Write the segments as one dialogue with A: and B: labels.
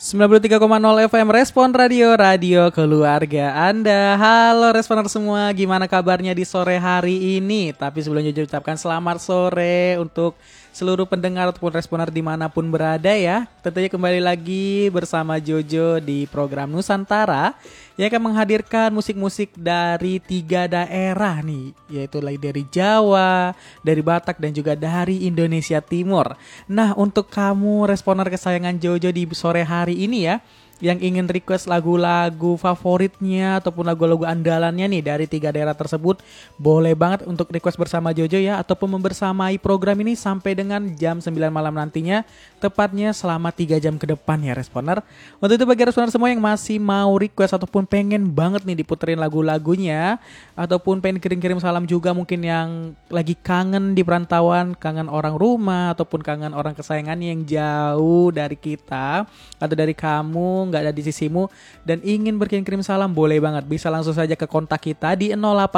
A: 93,0 FM Respon Radio, radio keluarga Anda. Halo Responer semua, gimana kabarnya di sore hari ini? Tapi sebelumnya ucapkan selamat sore untuk seluruh pendengar ataupun Responer dimanapun berada ya. Tentunya kembali lagi bersama Jojo di program Nusantara yang akan menghadirkan musik-musik dari 3 daerah nih, yaitu dari Jawa, dari Batak, dan juga dari Indonesia Timur. Nah, untuk kamu Responer kesayangan Jojo di sore hari ini ya, yang ingin request lagu-lagu favoritnya ataupun lagu-lagu andalannya nih dari 3 daerah tersebut, boleh banget untuk request bersama Jojo ya, ataupun membersamai program ini sampai dengan jam 9 malam nantinya, tepatnya selama 3 jam ke depan ya Responer. Untuk itu bagi Responer semua yang masih mau request ataupun pengen banget nih diputerin lagu-lagunya, ataupun pengen kirim-kirim salam juga mungkin yang lagi kangen di perantauan, kangen orang rumah ataupun kangen orang kesayangannya yang jauh dari kita atau dari kamu, nggak ada di sisimu dan ingin berkirim-kirim salam, boleh banget, bisa langsung saja ke kontak kita di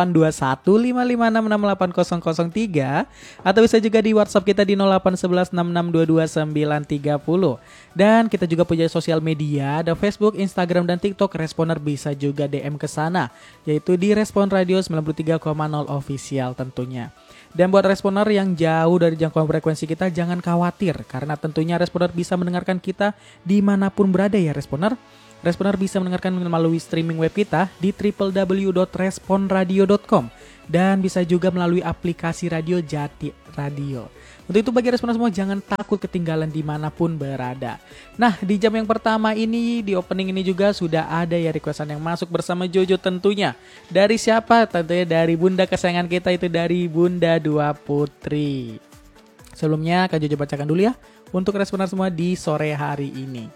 A: 082155668003 atau bisa juga di WhatsApp kita di 081166222930. Dan kita juga punya sosial media, ada Facebook, Instagram, dan TikTok. Responer bisa juga DM ke sana, yaitu di Respon Radio 93,0 official tentunya. Dan buat Responer yang jauh dari jangkauan frekuensi kita, jangan khawatir, karena tentunya Responer bisa mendengarkan kita dimanapun berada ya Responer. Responer bisa mendengarkan melalui streaming web kita di www.responradio.com dan bisa juga melalui aplikasi radio Jati Radio. Untuk itu bagi Responer semua jangan takut ketinggalan dimanapun berada. Nah, di jam yang pertama ini, di opening ini juga sudah ada ya requestan yang masuk bersama Jojo tentunya. Dari siapa? Tentunya dari Bunda kesayangan kita, itu dari Bunda Dua Putri. Sebelumnya Kak Jojo bacakan dulu ya untuk Responer semua di sore hari ini.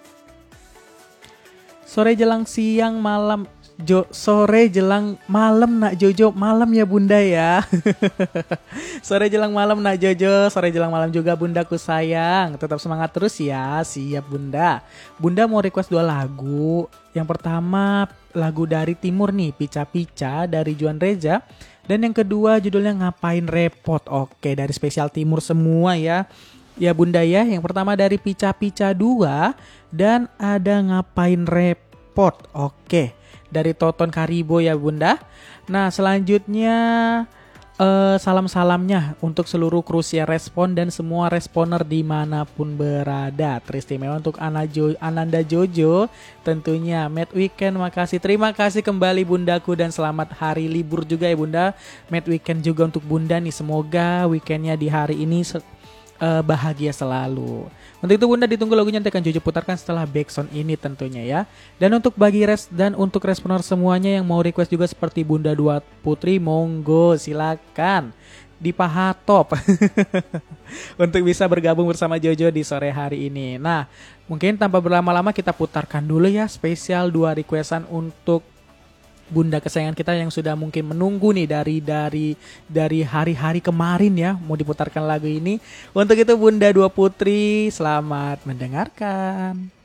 A: Sore jelang siang malam, sore jelang malam nak Jojo, malam ya Bunda ya. Sore jelang malam nak Jojo, sore jelang malam juga Bundaku sayang. Tetap semangat terus ya, siap Bunda. Bunda mau request 2 lagu. Yang pertama lagu dari Timur nih, Pica-Pica dari Juan Reza. Dan yang kedua judulnya Ngapain Repot. Oke, dari spesial Timur semua ya. Ya Bunda ya, yang pertama dari Pica-Pica 2 dan ada Ngapain Repot. Oke, dari Toton Karibo ya Bunda. Nah selanjutnya salam-salamnya untuk seluruh krusia Respon dan semua Responer dimanapun berada. Teristimewa untuk Ananda Jojo tentunya. Mad Weekend, makasih. Terima kasih kembali Bundaku dan selamat hari libur juga ya Bunda. Mad Weekend juga untuk Bunda nih. Semoga weekendnya di hari ini bahagia selalu. Untuk itu Bunda ditunggu lagunya nanti akan Jojo putarkan setelah backsound ini tentunya ya. Dan untuk untuk Responer semuanya yang mau request juga seperti Bunda Dua Putri, monggo silakan di paha top untuk bisa bergabung bersama Jojo di sore hari ini. Nah, mungkin tanpa berlama-lama kita putarkan dulu ya spesial 2 requestan untuk Bunda kesayangan kita yang sudah mungkin menunggu nih dari hari-hari kemarin ya, mau diputarkan lagu ini. Untuk itu Bunda Dua Putri, selamat mendengarkan.